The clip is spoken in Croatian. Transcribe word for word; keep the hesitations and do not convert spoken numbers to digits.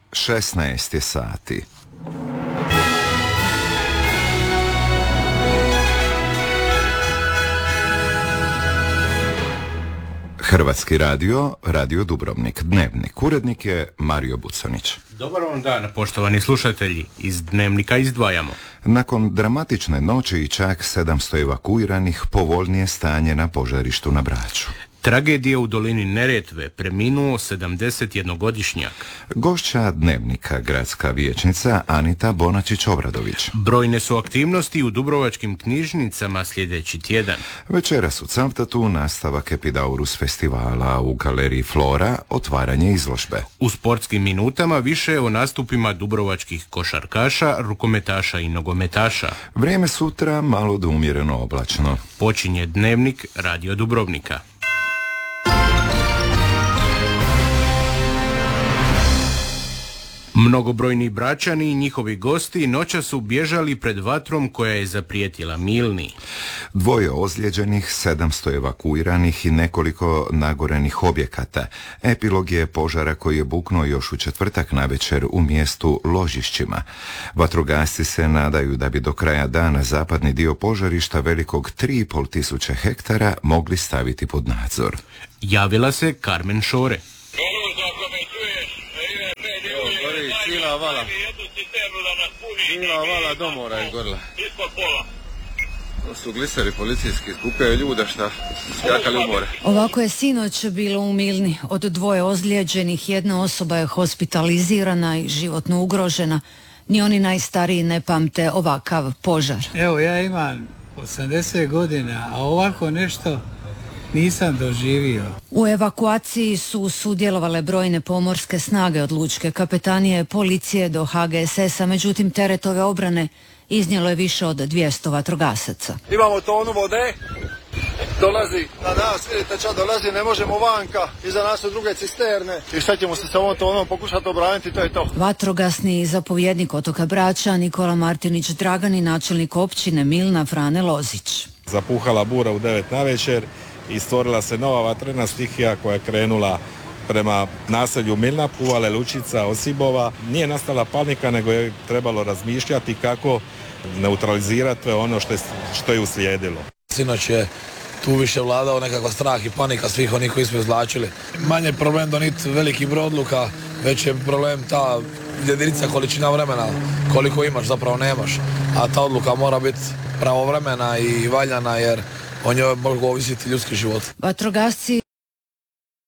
šesnaest je sati. Hrvatski radio, Radio Dubrovnik, Dnevnik. Urednik je Mario Bucanić. Dobar vam dan, poštovani slušatelji. Iz Dnevnika izdvajamo. Nakon dramatične noći i čak sedamsto evakuiranih, povoljnije stanje na požarištu na Braču. Tragedije u dolini Neretve, preminuo sedamdesetjednogodišnjak. Gošća Dnevnika, gradska vijećnica Anita Bonačić-Obradović. Brojne su aktivnosti u dubrovačkim knjižnicama sljedeći tjedan. Večeras u Cavtatu nastavak Epidaurus festivala, u galeriji Flora otvaranje izložbe. U sportskim minutama više o nastupima dubrovačkih košarkaša, rukometaša i nogometaša. Vrijeme sutra malo do umjereno oblačno. Počinje Dnevnik Radio Dubrovnika. Mnogobrojni Bračani i njihovi gosti noća su bježali pred vatrom koja je zaprijetila Milni. Dvoje ozlijeđenih, sedamsto evakuiranih i nekoliko nagorenih objekata. Epilog je požara koji je buknuo još u četvrtak navečer u mjestu Ložišćima. Vatrogasci se nadaju da bi do kraja dana zapadni dio požarišta velikog tri i pol tisuće hektara mogli staviti pod nadzor. Javila se Carmen Šore. Čila vala. Čila vala do mora izgorila. To su gliseri policijski, skupljaju ljuda šta skakali u more. Ovako je sinoć bilo u Milni. Od dvoje ozlijeđenih jedna osoba je hospitalizirana i životno ugrožena. Ni oni najstariji ne pamte ovakav požar. Evo, ja imam osamdeset godina, a ovako nešto nisam doživio. U evakuaciji su sudjelovale brojne pomorske snage od lučke kapetanije, policije do ha ge es es a, međutim teret ove obrane iznijelo je više od dvjesto vatrogasaca. Imamo tonu vode, dolazi na nas, vidite ča dolazi, ne možemo vanka, iza nas su druge cisterne i šta ćemo se s ovom tonom pokušati obraniti, to je to. Vatrogasni zapovjednik otoka Brača Nikola Martinić Dragan i načelnik općine Milna Frane Lozić. Zapuhala bura u devet navečer i stvorila se nova vatrena stihija koja je krenula prema naselju Milna, Puvale, Lučica, Osibova. Nije nastala panika, nego je trebalo razmišljati kako neutralizirati ono što je, što je uslijedilo. Sinoć je tu više vladao nekakav strah i panika svih onih koji smo izvlačili. Manje problem doniti veliki broj odluka, već je problem ta jedinica količina vremena, koliko imaš zapravo nemaš, a ta odluka mora biti pravovremena i valjana jer o njoj mogu ovisiti ljudski život. Vatrogasci